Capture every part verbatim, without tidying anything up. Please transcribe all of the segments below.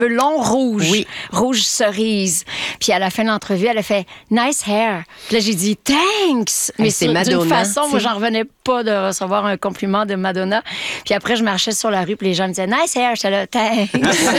cheveux longs rouges, oui. rouge cerise. Puis à la fin de l'entrevue, elle a fait « Nice hair ». Puis là, j'ai dit « Thanks ». Mais c'est sur- Madonna, d'une façon, moi, t'sais. j'en revenais pas de recevoir un compliment de Madonna. Puis après, je marchais sur la rue, puis les gens me disaient « Nice hair ». J'étais là « Thanks ».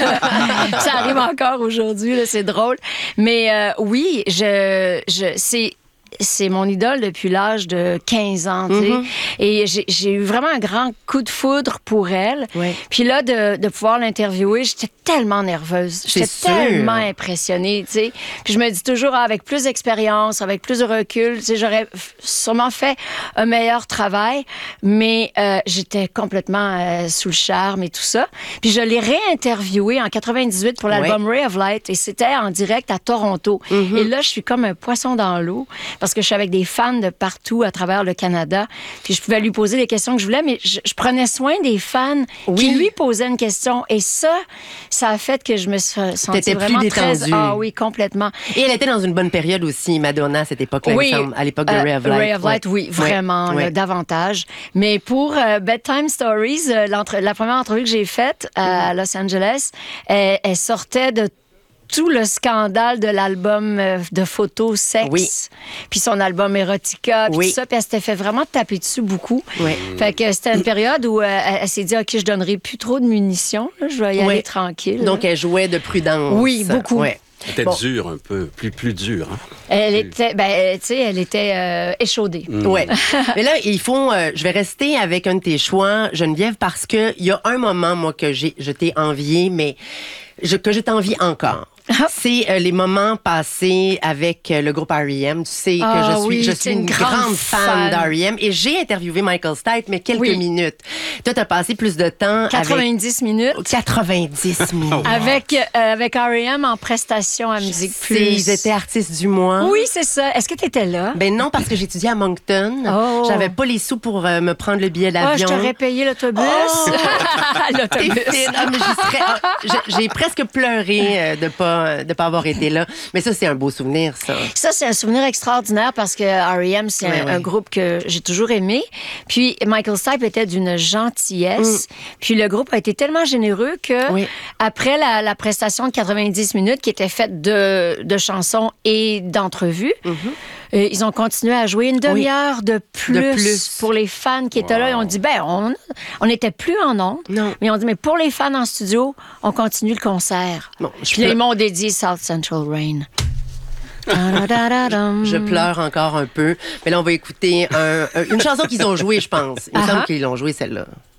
Ça arrive encore aujourd'hui, là, c'est drôle. Mais euh, oui, je, je, c'est... C'est mon idole depuis l'âge de quinze ans, tu sais. Mm-hmm. Et j'ai, j'ai eu vraiment un grand coup de foudre pour elle. Ouais. Puis là, de, de pouvoir l'interviewer, j'étais tellement nerveuse. J'étais C'est sûr. tellement impressionnée, tu sais. Puis je me dis toujours, ah, avec plus d'expérience, avec plus de recul, tu sais, j'aurais f- sûrement fait un meilleur travail. Mais euh, j'étais complètement euh, sous le charme et tout ça. Puis je l'ai réinterviewée en quatre-vingt-dix-huit pour l'album Ray of Light. Et c'était en direct à Toronto. Mm-hmm. Et là, je suis comme un poisson dans l'eau. Parce que je suis avec des fans de partout à travers le Canada. Puis je pouvais lui poser les questions que je voulais, mais je, je prenais soin des fans Oui. qui lui posaient une question. Et ça, ça a fait que je me suis sentie T'étais plus vraiment très... détendue. Ah oui, complètement. Et elle était dans une bonne période aussi, Madonna, à cette époque-là, Oui, il me semble, à l'époque de euh, Ray of Light. Ray of Light, Ouais. oui, vraiment, Ouais. là, davantage. Mais pour euh, Bedtime Stories, euh, l'entre- la première entrevue que j'ai faite à Los Angeles, elle, elle sortait de tout le scandale de l'album euh, de photos sexe, Oui. puis son album Erotica, puis Oui. tout ça, puis elle s'était fait vraiment taper dessus beaucoup. Oui. Fait que c'était une période où euh, elle, elle s'est dit, OK, je donnerai plus trop de munitions, là, je vais y Oui. aller tranquille. Donc, elle jouait de prudence. Oui, beaucoup. Ouais. C'était Bon. dur un peu, plus, plus dur. Hein? Elle était, ben, euh, tu sais, elle était euh, échaudée. Ouais. Mais là, il faut. euh, je vais rester avec un de tes choix, Geneviève, parce que il y a un moment, moi, que j'ai, je t'ai envié, mais je, que je t'envie encore. C'est euh, les moments passés avec euh, le groupe R E M. Tu sais Ah que je suis, oui, je t'es suis une une grande grande fan, fan. d'R E M et j'ai interviewé Michael Stipe, mais quelques Oui. minutes. Toi, t'as passé plus de temps quatre-vingt-dix minutes. avec quatre-vingt-dix minutes. Avec, euh, avec R E M en prestation à Musique C'est- Plus. Ils étaient artistes du mois. Oui, c'est ça. Est-ce que tu étais là? Ben non, parce que j'étudiais à Moncton. Oh. J'avais pas les sous pour euh, me prendre le billet Ah, je d'avion. t'aurais payé l'autobus. Oh! T'es L'autobus. fine. Ah, mais j'y serais- ah, j'ai- j'ai presque pleuré euh, de pas de pas avoir été là. Mais ça, c'est un beau souvenir, ça. Ça, c'est un souvenir extraordinaire parce que R E M, c'est Ouais, un, ouais. un groupe que j'ai toujours aimé. Puis Michael Stipe était d'une gentillesse. Puis le groupe a été tellement généreux que Mm. Oui. après la, la prestation de quatre-vingt-dix minutes qui était faite de, de chansons et d'entrevues, euh, ils ont continué à jouer une demi-heure de, plus Mm-hmm. De plus. pour les fans qui étaient là. Ils ont dit, ben, on on n'était plus en ondes. Non. Mais ils ont dit, mais pour les fans en studio, on continue le concert. Bon, je Puis là, peux- ils m'ont dédié South Central Rain. Ta-da-da-da-dum. Je pleure encore un peu. Mais là, on va écouter un- un- une chanson qu'ils ont jouée, je pense. Il me Ah semble ah. qu'ils l'ont jouée, celle-là.